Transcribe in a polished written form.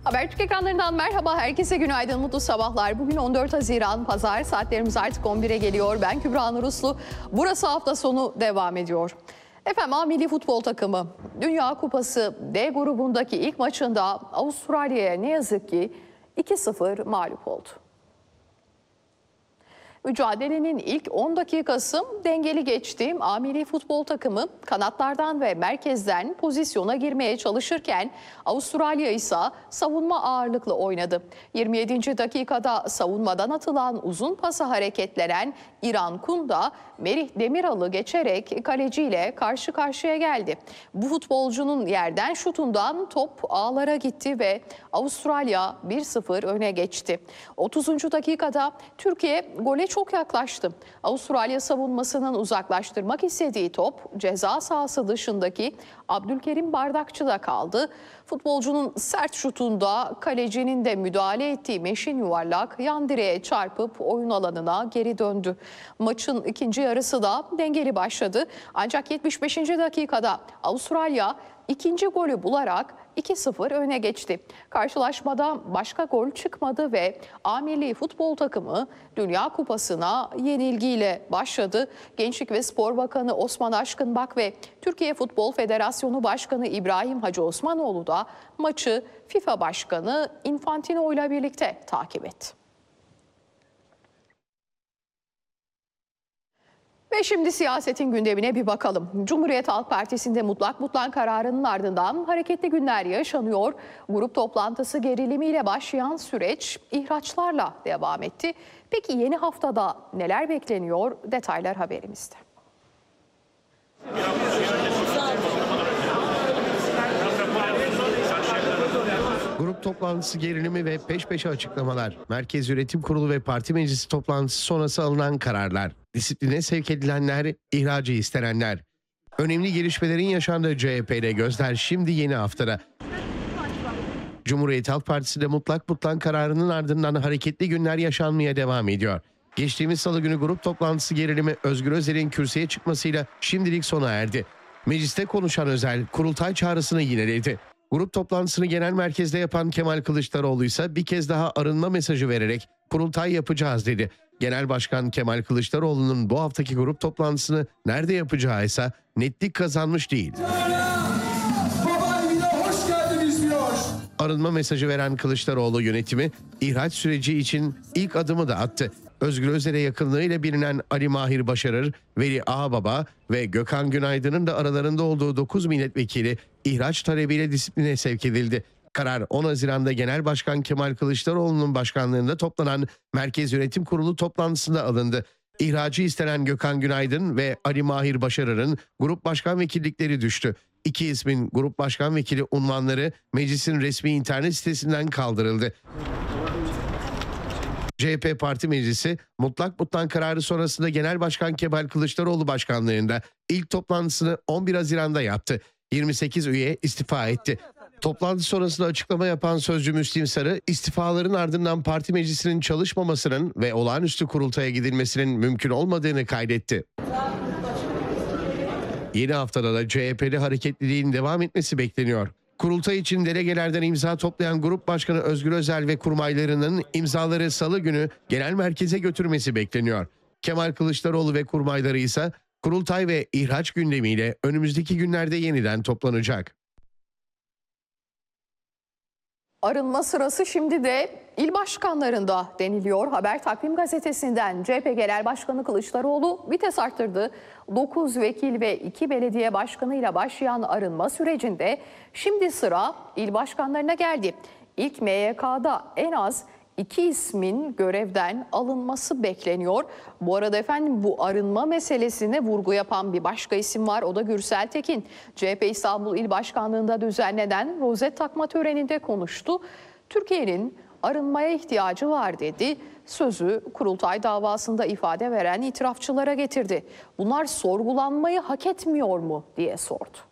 Habertürk ekranlarından merhaba, herkese günaydın, mutlu sabahlar. Bugün 14 Haziran Pazar, saatlerimiz artık 11'e geliyor. Ben Kübra Nur Uslu, burası hafta sonu devam ediyor. Efendim, A Milli Futbol Takımı Dünya Kupası D grubundaki ilk maçında Avustralya'ya ne yazık ki 2-0 mağlup oldu. Mücadelenin ilk 10 dakikası dengeli geçti. A Milli Futbol Takımı kanatlardan ve merkezden pozisyona girmeye çalışırken Avustralya ise savunma ağırlıklı oynadı. 27. dakikada savunmadan atılan uzun pasa hareketlenen İran Kunda, Merih Demiral'ı geçerek kaleciyle karşı karşıya geldi. Bu futbolcunun yerden şutundan top ağlara gitti ve Avustralya 1-0 öne geçti. 30. dakikada Türkiye gole çok yaklaştı. Avustralya savunmasının uzaklaştırmak istediği top ceza sahası dışındaki Abdülkerim Bardakçı'da kaldı. Futbolcunun sert şutunda kalecinin de müdahale ettiği meşin yuvarlak yan direğe çarpıp oyun alanına geri döndü. Maçın ikinci yarısı da dengeli başladı. Ancak 75. dakikada Avustralya ikinci golü bularak 2-0 öne geçti. Karşılaşmada başka gol çıkmadı ve A Milli Futbol Takımı Dünya Kupası'na yenilgiyle başladı. Gençlik ve Spor Bakanı Osman Aşkınbak ve Türkiye Futbol Federasyonu Başkanı İbrahim Hacı Osmanoğlu da maçı FIFA Başkanı Infantino ile birlikte takip etti. Ve şimdi siyasetin gündemine bir bakalım. Cumhuriyet Halk Partisi'nde mutlak kararının ardından hareketli günler yaşanıyor. Grup toplantısı gerilimiyle başlayan süreç ihraçlarla devam etti. Peki yeni haftada neler bekleniyor? Detaylar haberimizde. Grup toplantısı gerilimi ve peş peşe açıklamalar, Merkez Yönetim Kurulu ve Parti Meclisi toplantısı sonrası alınan kararlar, disipline sevk edilenler, ihracı istenenler. Önemli gelişmelerin yaşandığı CHP'de gözler şimdi yeni haftada. Cumhuriyet Halk Partisi'de mutlak kararının ardından hareketli günler yaşanmaya devam ediyor. Geçtiğimiz salı günü grup toplantısı gerilimi Özgür Özel'in kürsüye çıkmasıyla şimdilik sona erdi. Mecliste konuşan Özel, kurultay çağrısını yineledi. Grup toplantısını genel merkezde yapan Kemal Kılıçdaroğlu ise bir kez daha arınma mesajı vererek kurultay yapacağız dedi. Genel Başkan Kemal Kılıçdaroğlu'nun bu haftaki grup toplantısını nerede yapacağı ise netlik kazanmış değil. Arınma mesajı veren Kılıçdaroğlu yönetimi ihraç süreci için ilk adımı da attı. Özgür Özel'e yakınlığıyla bilinen Ali Mahir Başarır, Veli Ağbaba ve Gökhan Günaydın'ın da aralarında olduğu 9 milletvekili ihraç talebiyle disipline sevk edildi. Karar 10 Haziran'da Genel Başkan Kemal Kılıçdaroğlu'nun başkanlığında toplanan Merkez Yönetim Kurulu toplantısında alındı. İhracı istenen Gökhan Günaydın ve Ali Mahir Başarır'ın grup başkan vekillikleri düştü. İki ismin grup başkan vekili unvanları meclisin resmi internet sitesinden kaldırıldı. CHP Parti Meclisi mutlak kararı sonrasında Genel Başkan Kemal Kılıçdaroğlu başkanlığında ilk toplantısını 11 Haziran'da yaptı. 28 üye istifa etti. Toplantı sonrasında açıklama yapan sözcü Müslim Sarı, istifaların ardından parti meclisinin çalışmamasının ve olağanüstü kurultaya gidilmesinin mümkün olmadığını kaydetti. Yeni haftada da CHP'de hareketliliğin devam etmesi bekleniyor. Kurultay için delegelerden imza toplayan Grup Başkanı Özgür Özel ve kurmaylarının imzaları salı günü genel merkeze götürmesi bekleniyor. Kemal Kılıçdaroğlu ve kurmayları ise kurultay ve ihraç gündemiyle önümüzdeki günlerde yeniden toplanacak. Arınma sırası şimdi de il başkanlarında deniliyor. Haber Takvim Gazetesi'nden CHP Genel Başkanı Kılıçdaroğlu vites arttırdı. 9 vekil ve 2 belediye başkanıyla başlayan arınma sürecinde şimdi sıra il başkanlarına geldi. İlk MYK'da en az 2 ismin görevden alınması bekleniyor. Bu arada efendim, bu arınma meselesine vurgu yapan bir başka isim var. O da Gürsel Tekin. CHP İstanbul İl Başkanlığı'nda düzenlenen rozet takma töreninde konuştu. Türkiye'nin arınmaya ihtiyacı var dedi. Sözü kurultay davasında ifade veren itirafçılara getirdi. Bunlar sorgulanmayı hak etmiyor mu diye sordu.